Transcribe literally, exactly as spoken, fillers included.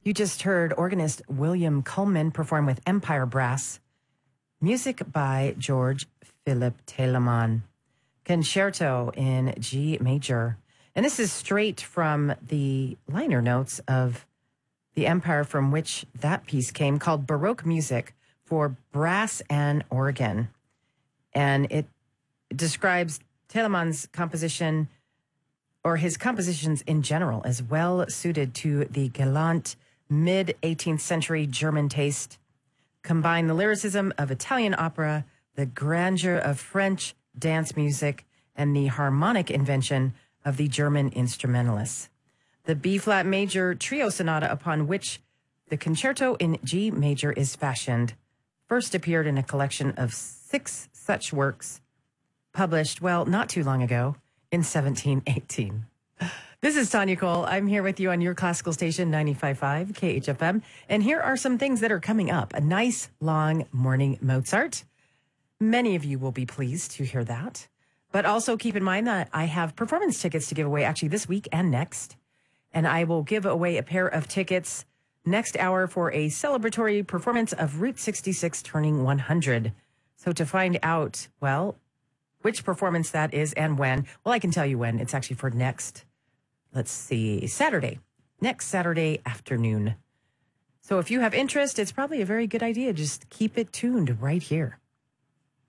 You just heard organist William Coleman perform with Empire Brass. Music by George Philip Telemann. Concerto in G major. And this is straight from the liner notes of the Empire from which that piece came, called Baroque Music for Brass and Organ. And it describes Telemann's composition, or his compositions in general, as well suited to the galant mid-eighteenth century German taste. Combine the lyricism of Italian opera, the grandeur of French dance music, and the harmonic invention of the German instrumentalists. The B-flat major trio sonata upon which the concerto in G major is fashioned first appeared in a collection of six such works published, well, not too long ago, in seventeen eighteen. This is Tanya Cole. I'm here with you on your classical station, ninety-five point five K H F M. And here are some things that are coming up. A nice, long morning Mozart. Many of you will be pleased to hear that. But also keep in mind that I have performance tickets to give away actually this week and next. And I will give away a pair of tickets next hour for a celebratory performance of Route sixty-six turning one hundred. So to find out, well, which performance that is and when, well, I can tell you when. It's actually for next, let's see, Saturday. Next Saturday afternoon. So if you have interest, it's probably a very good idea. Just keep it tuned right here.